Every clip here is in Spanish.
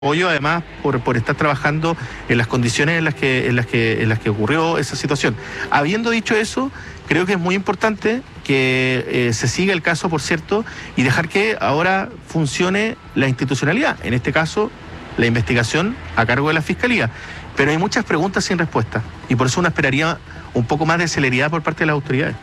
apoyo además por estar trabajando en las condiciones en las que ocurrió esa situación. Habiendo dicho eso, creo que es muy importante que se siga el caso, por cierto, y dejar que ahora funcione la institucionalidad, en este caso la investigación a cargo de la Fiscalía. Pero hay muchas preguntas sin respuesta y por eso uno esperaría un poco más de celeridad por parte de las autoridades.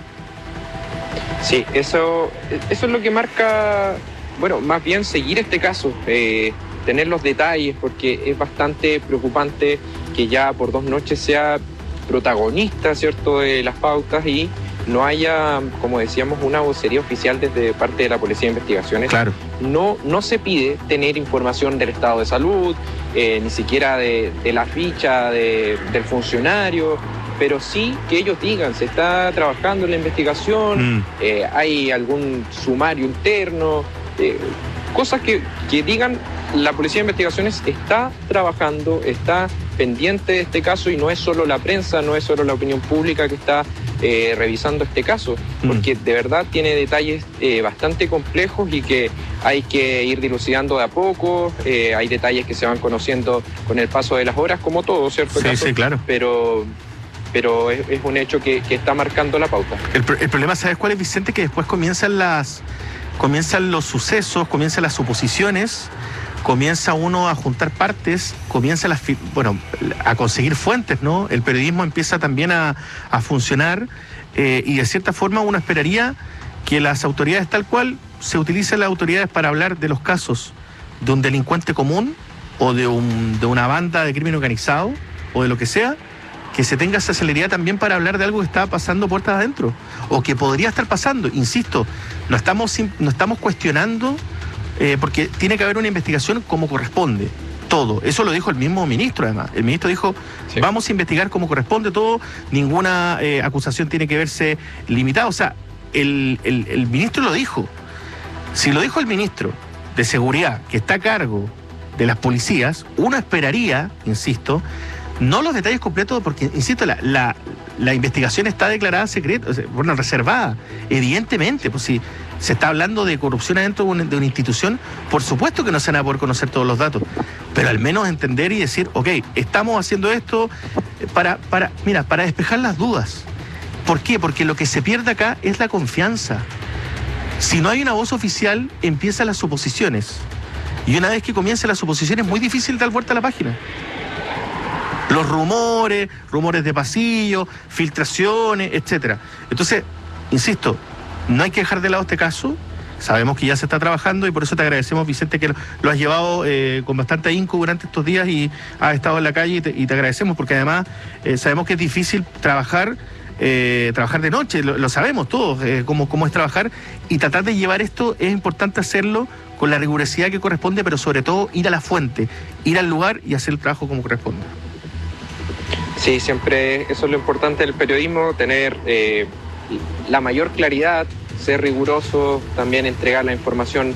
Sí, eso es lo que marca, bueno, más bien seguir este caso, tener los detalles, porque es bastante preocupante que ya por 2 noches sea protagonista, ¿cierto?, de las pautas y no haya, como decíamos, una vocería oficial desde parte de la Policía de Investigaciones. Claro. No se pide tener información del estado de salud, ni siquiera de la ficha del funcionario, pero sí que ellos digan, se está trabajando en la investigación, hay algún sumario interno, cosas que digan, la Policía de Investigaciones está trabajando, está pendiente de este caso y no es solo la prensa, no es solo la opinión pública que está revisando este caso, porque de verdad tiene detalles bastante complejos y que hay que ir dilucidando de a poco, hay detalles que se van conociendo con el paso de las horas, como todo, ¿cierto? Sí, sí, claro. Pero es un hecho que está marcando la pauta. El problema, ¿sabes cuál es, Vicente? Que después comienzan los sucesos, comienzan las suposiciones, comienza uno a juntar partes, comienza a conseguir fuentes, ¿no? El periodismo empieza también a funcionar y de cierta forma uno esperaría que las autoridades, tal cual se utilizan las autoridades para hablar de los casos de un delincuente común o de una banda de crimen organizado o de lo que sea, que se tenga esa celeridad también para hablar de algo que está pasando puertas adentro o que podría estar pasando. Insisto, no estamos cuestionando porque tiene que haber una investigación como corresponde, todo. Eso lo dijo el mismo ministro, además. El ministro dijo, sí, vamos a investigar como corresponde todo, ninguna acusación tiene que verse limitada. O sea, el ministro lo dijo. Si lo dijo el ministro de Seguridad, que está a cargo de las policías, uno esperaría, insisto, no los detalles completos, porque, insisto, la investigación está declarada secreta, bueno, reservada, evidentemente, pues si se está hablando de corrupción adentro de una institución, por supuesto que no se van a poder conocer todos los datos, pero al menos entender y decir, ok, estamos haciendo esto para despejar las dudas. ¿Por qué? Porque lo que se pierde acá es la confianza. Si no hay una voz oficial, empiezan las suposiciones. Y una vez que comienzan las suposiciones, es muy difícil dar vuelta a la página. Los rumores de pasillo, filtraciones, etcétera. Entonces, insisto, no hay que dejar de lado este caso. Sabemos que ya se está trabajando y por eso te agradecemos, Vicente, que lo has llevado con bastante ahínco durante estos días y has estado en la calle y te agradecemos porque además sabemos que es difícil trabajar de noche, lo sabemos todos, cómo es trabajar, y tratar de llevar esto es importante hacerlo con la rigurosidad que corresponde, pero sobre todo ir a la fuente, ir al lugar y hacer el trabajo como corresponde. Sí, siempre eso es lo importante del periodismo, tener la mayor claridad, ser riguroso, también entregar la información,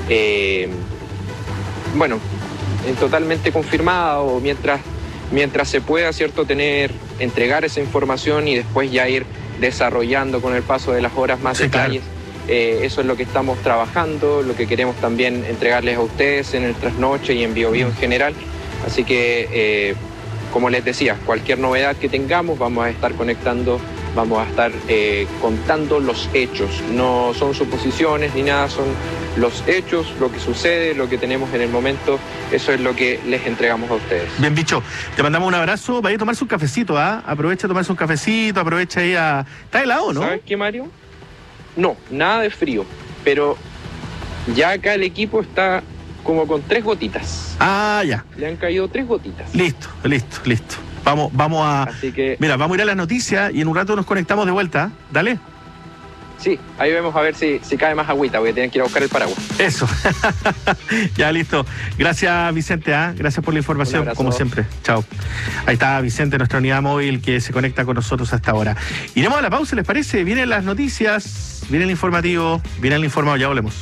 totalmente confirmada o mientras se pueda, ¿cierto?, entregar esa información y después ya ir desarrollando con el paso de las horas más detalles. Claro. Eso es lo que estamos trabajando, lo que queremos también entregarles a ustedes en el trasnoche y en Bio Bio en general. Así que, como les decía, cualquier novedad que tengamos vamos a estar conectando, vamos a estar contando los hechos. No son suposiciones ni nada, son los hechos, lo que sucede, lo que tenemos en el momento. Eso es lo que les entregamos a ustedes. Bien, bicho, te mandamos un abrazo. Vaya a tomarse un cafecito, ¿ah? Aprovecha a tomarse un cafecito, aprovecha ahí a... ¿Está helado, no? ¿Sabes qué, Mario? No, nada de frío, pero ya acá el equipo está como con 3 gotitas. Ah, ya. Le han caído 3 gotitas. Listo. Vamos a... Así que... Mira, vamos a ir a las noticias y en un rato nos conectamos de vuelta. Dale. Sí, ahí vemos a ver si cae más agüita, voy a tener que ir a buscar el paraguas. Eso. Ya, listo. Gracias, Vicente, Gracias por la información, como siempre. Chao. Ahí está Vicente, nuestra unidad móvil que se conecta con nosotros hasta ahora. Iremos a la pausa, ¿les parece? Vienen las noticias, viene el informativo, viene el informado, ya volvemos.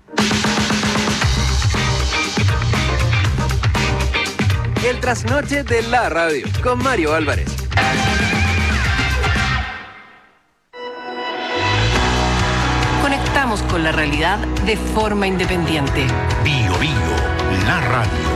El trasnoche de la radio, con Mario Álvarez. Conectamos con la realidad de forma independiente. Bio Bio, la radio.